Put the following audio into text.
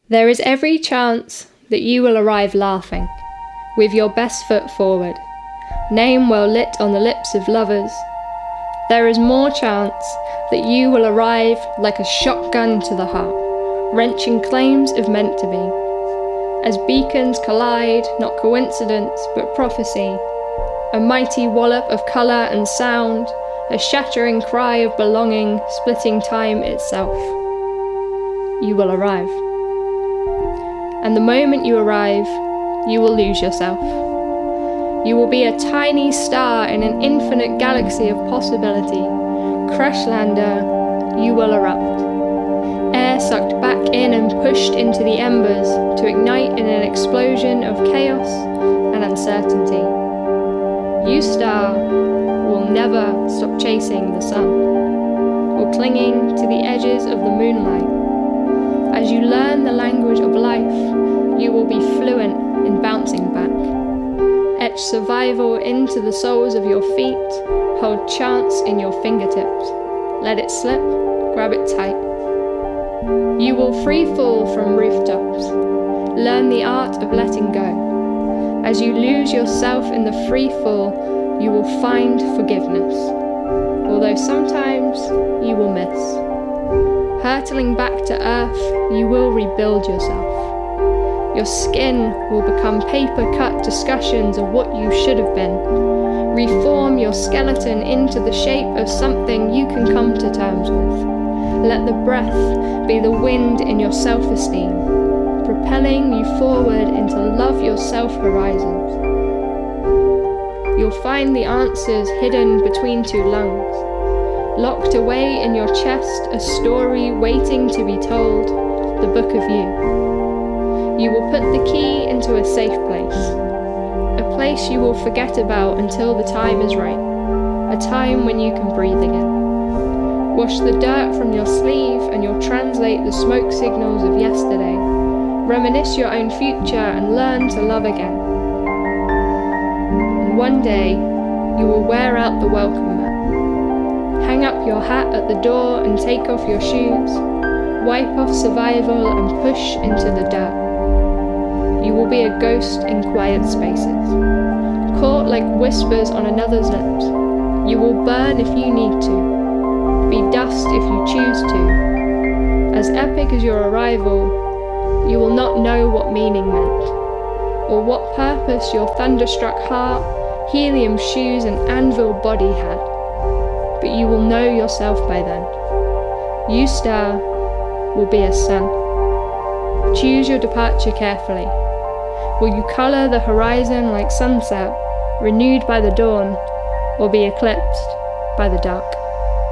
There is every chance that you will arrive laughing, with your best foot forward, name well lit on the lips of lovers. There is more chance that you will arrive like a shotgun to the heart, wrenching claims of meant to be. As beacons collide, not coincidence but prophecy, a mighty wallop of colour and sound, a shattering cry of belonging, splitting time itself. You will arrive. And the moment you arrive, you will lose yourself. You will be a tiny star in an infinite galaxy of possibility. Crash lander, you will erupt. Air sucked back in and pushed into the embers to ignite in an explosion of chaos and uncertainty. You star will never stop chasing the sun or clinging to the edges of the moonlight. As you learn the language of life, you will be fluent in bouncing back. Etch survival into the soles of your feet, hold chance in your fingertips. Let it slip, grab it tight. You will free fall from rooftops. Learn the art of letting go. As you lose yourself in the free fall, you will find forgiveness. Although sometimes you will miss. Hurtling back to earth, you will rebuild yourself. Your skin will become paper-cut discussions of what you should have been. Reform your skeleton into the shape of something you can come to terms with. Let the breath be the wind in your self-esteem, propelling you forward into love yourself horizons. You'll find the answers hidden between two lungs. Locked away in your chest, a story waiting to be told, the book of you. You will put the key into a safe place you will forget about until the time is right, a time when you can breathe again. Wash the dirt from your sleeve and you'll translate the smoke signals of yesterday, reminisce your own future and learn to love again. And one day, you will wear out the welcome mat. Hang up your hat at the door and take off your shoes. Wipe off survival and push into the dirt. You will be a ghost in quiet spaces, caught like whispers on another's lips. You will burn if you need to, be dust if you choose to. As epic as your arrival, you will not know what meaning meant, or what purpose your thunderstruck heart, helium shoes and anvil body had. But you will know yourself by then. You star will be a sun. Choose your departure carefully. Will you colour the horizon like sunset, renewed by the dawn, or be eclipsed by the dark?